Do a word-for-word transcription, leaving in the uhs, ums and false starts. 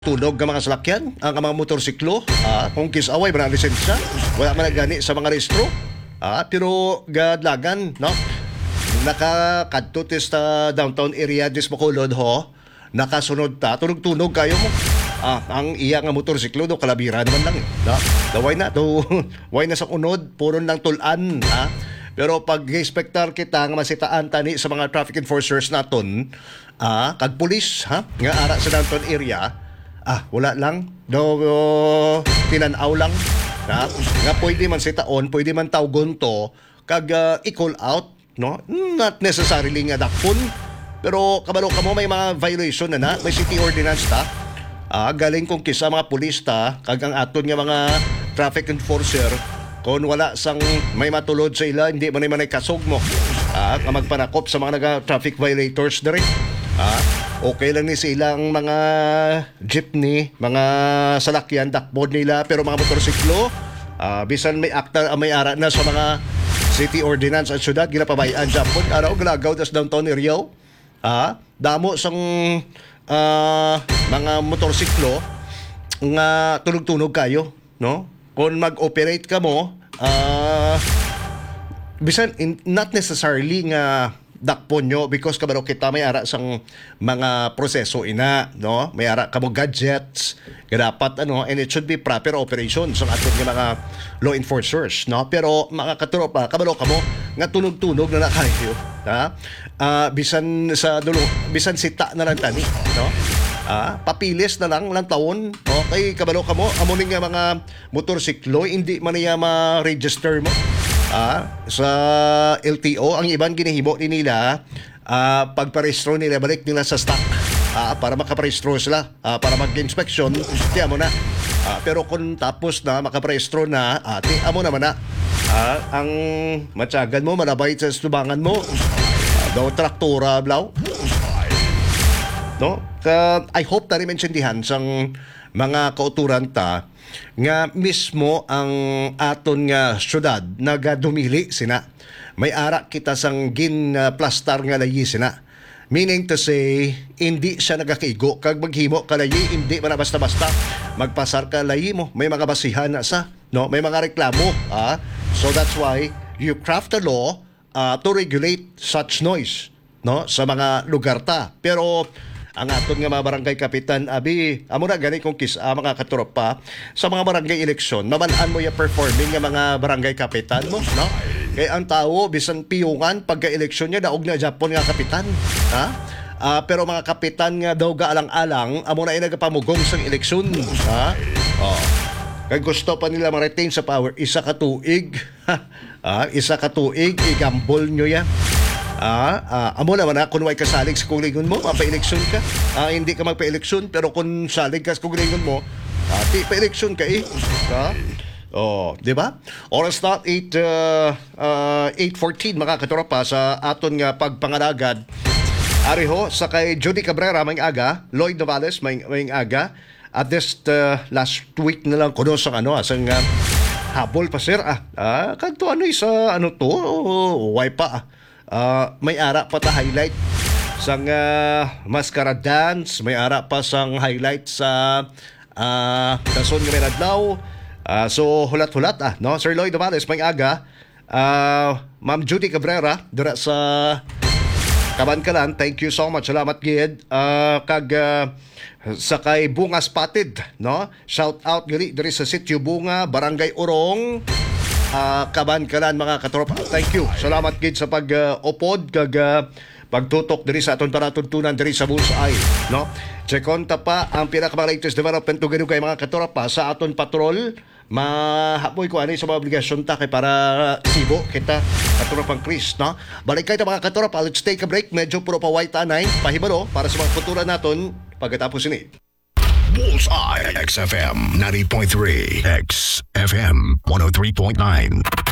Tunog ng mga salakyan, ang mga motorsiklo, ah, kung kisaway, mga lisensya, wala man gani sa mga rehistro. Ah, pero gadlagan, no? Nakakadto sa downtown area dis Bacolod ho, nakasunod ta, tunog-tunog kayo mo. Ah, ang iya nga motorsiklo do kalabira naman lang eh. No? Daway na to, way na sa unod, puro lang tulan, ha? Pero pag inspektar kita nga masitaan tani sa mga traffic enforcers naton, ah, kag pulis, ha, nga ara sa downtown area, ah, wala lang. Do, uh, tinanaw lang. Ha? Nga pwede man sitaon, pwede man tawgon to, kag uh, i-call out, no? Not necessarily nga dakpon. Pero kabalo ka mo, may mga violation na na, may city ordinance ta. Ah, galing kong kisa mga pulis ta, kag ang aton nga mga traffic enforcer, kung wala sang may matulod sa ila, hindi man ay kasog mo. Ah, magpanakop sa mga naga-traffic violators dere. Ah, okay lang ni silang mga jeepney, mga salakyan, dakbod nila, pero mga motorsiklo, ah, bisan may akta, may ara na sa mga city ordinance at syudad, ginapabayaan Japon, araw, galagaw das downtown area. Ah, damo sang ah, mga motorsiklo nga tunog-tunog kayo, no? Kung mag-operate ka mo, ah, bisan in, not necessarily nga dakpon nyo because kabalo kita may ara sang mga proseso ina, no? May ara kamo gadgets, dapat ano, and it should be proper operation sa aton nga mga law enforcers, no? Pero mga katropa, kabalo kamo nga tunog-tunog na na kayo, ha? Ah, bisan sa dulo, bisan sita na lang tani, no? Ah, papilis na lang lang taon, okay, kabalo kamo amo ning nga mga motorsiklo hindi man niya ma-register mo. Ah, sa L T O ang iban ginahimo ni nila, ah, pagparehistro nila balik nila sa stock, ah, para makaparehistro sila, ah, para mag-inspection tiya mo na. Ah, pero kung tapos na makaparehistro na, ah, ti amo naman na, ah, ang matyagan mo manabay sa tubangan mo, ah, daw traktora blaw, no? Ka, I hope na rin mensindihan sang mga kauturan ta nga mismo ang aton nga syudad nagadumili sina. May ara kita sang gin uh, plastar nga layi sina. Meaning to say, hindi siya nagakaigo. Kag maghimo ka layi, hindi man basta-basta magpasar ka layi mo. May mga basihan na sa, no? May mga reklamo. Ah? So that's why you craft a law uh, to regulate such noise, no? Sa mga lugar ta. Pero ang aton nga mga barangay kapitan, abi, amo na gani kong kisa, mga katropa, sa mga barangay eleksyon, mabalaan mo yung performing nga mga barangay kapitan mo, no? Kaya ang tao, bisan piyungan, pagka-eleksyon niya, daog na Japon nga kapitan, ha? Uh, pero mga kapitan nga daw gaalang-alang, amo na inagapamugong sa eleksyon, ha? Oh. Kaya gusto pa nila ma-retain sa power, isa ka tuig, ha? Isa ka tuig, igambol nyo yan. Ah, ah, amo naman na kung may kasalig sa kulingon mo, mapa-eleksyon ka. Ah, hindi ka magpa-eleksyon, pero kung salig ka sa kulingon mo, ah, di pa-eleksyon ka eh. Ha? Oh, di ba? Oras na eight fourteen mga katropa sa aton nga pagpangalagad. Ariho sa kay Judy Cabrera may aga, Lloyd Novales may may aga. At this uh, last week na lang kuno sa ano, asang uh, habol pa sir ah. Ah, kanto ano isa ano to, oh, why pa ah. Uh, may ara pa ta highlight sang uh, mascara dance, may ara pa sang highlight sa uh, Dason nga may adlaw. Uh, so hulat-hulat ah, no? Sir Lloyd Novales may aga, uh, Ma'am Judy Cabrera dira sa Kabankalan, thank you so much, salamat gid. Uh, kag uh, sa kay Bunga Spotted, no? Shout out gali diri sa Sitio Bunga, Barangay Urong, Uh, Kabankalan mga katropa. Thank you. Salamat gid sa pag-upod uh, kag uh, pagtutok diri sa aton panatuntunan diri sa Bullseye, no? Check on ta pa ang pinaka-latest development ug kay mga katropa sa aton patrol. Mahapoy ko ani sa mga obligasyon ta kay para sibo kita katropang Chris, no? Balik kay ta mga katropa. Let's take a break. Medyo puro pa white anay pahibalo para sa mga kultura naton pagkatapos ini. Bullseye X F M ninety point three, X F M one oh three point nine.